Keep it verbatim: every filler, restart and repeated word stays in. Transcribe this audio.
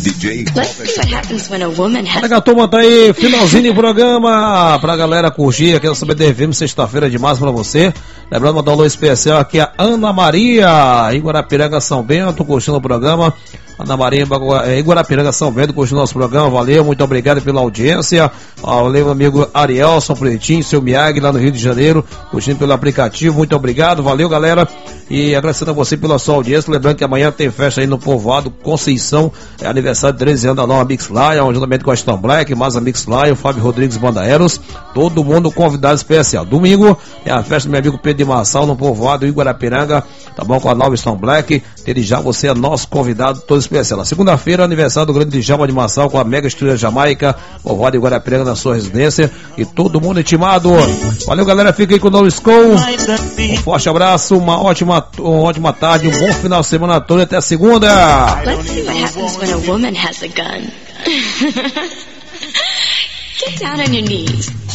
D J Let's see what happens when a woman has... Olha, a turma tá aí, finalzinho do programa, pra galera curtir aqui na C B D F M, sexta-feira de março pra você. Lembrando, mandar um alô especial aqui a Ana Maria, Iguarapiranga, São Bento, curtindo o programa. Ana Maria, Iguarapiranga, São Bento, curtindo o nosso programa, valeu, muito obrigado pela audiência. Valeu, meu amigo Ariel, São Pretinho, seu Miyagi, lá no Rio de Janeiro, curtindo pelo aplicativo, muito obrigado, valeu, galera. E agradecendo a você pela sua audiência, lembrando que amanhã tem festa aí no Povoado Conceição, é aniversário de treze anos da nova Mix Lion, juntamente com a Stone Black, Maza Mix Lion, Fábio Rodrigues Bandaeros, todo mundo convidado especial. Domingo é a festa do meu amigo Pedro de Marçal no Povoado Iguarapiranga, tá bom, com a nova Stone Black. Desde já você é nosso convidado todo especial. Na segunda-feira, aniversário do grande Djalma de Marçal com a Mega Estrela Jamaica, Povoado Iguarapiranga na sua residência, e todo mundo intimado. Valeu, galera, fica aí com o No School. Um forte abraço, uma ótima, uma ótima tarde, um bom final de semana todo e até segunda. Let's see what happens when a woman has a gun. Get down on your knees.